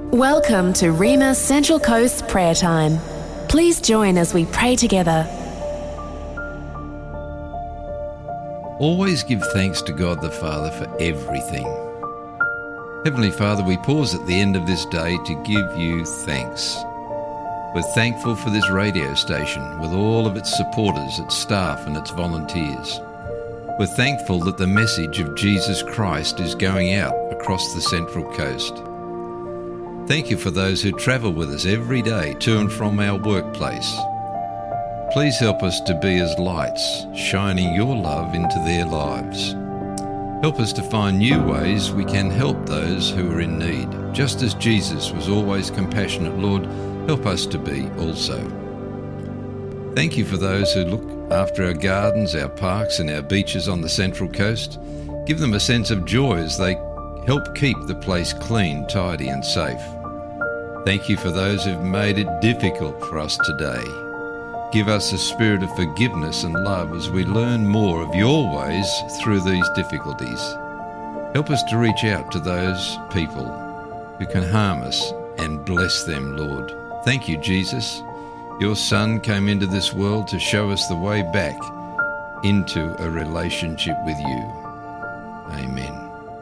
Welcome to Rema Central Coast Prayer Time. Please join as we pray together. Always give thanks to God the Father for everything. Heavenly Father, we pause at the end of this day to give you thanks. We're thankful for this radio station with all of its supporters, its staff and its volunteers. We're thankful that the message of Jesus Christ is going out across the Central Coast. Thank you for those who travel with us every day to and from our workplace. Please help us to be as lights, shining your love into their lives. Help us to find new ways we can help those who are in need. Just as Jesus was always compassionate, Lord, help us to be also. Thank you for those who look after our gardens, our parks and our beaches on the Central Coast. Give them a sense of joy as they help keep the place clean, tidy and safe. Thank you for those who've made it difficult for us today. Give us a spirit of forgiveness and love as we learn more of your ways through these difficulties. Help us to reach out to those people who can harm us and bless them, Lord. Thank you, Jesus. Your Son came into this world to show us the way back into a relationship with you. Amen.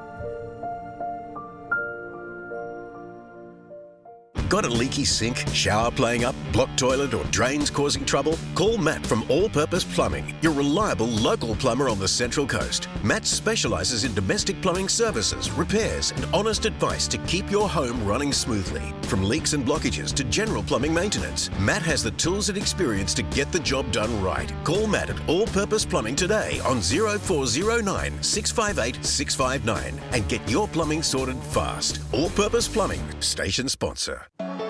Got a leaky sink, shower playing up, blocked toilet or drains causing trouble? Call Matt from All Purpose Plumbing, your reliable local plumber on the Central Coast. Matt specialises in domestic plumbing services, repairs and honest advice to keep your home running smoothly. From leaks and blockages to general plumbing maintenance, Matt has the tools and experience to get the job done right. Call Matt at All Purpose Plumbing today on 0409 658 659 and get your plumbing sorted fast. All Purpose Plumbing, station sponsor.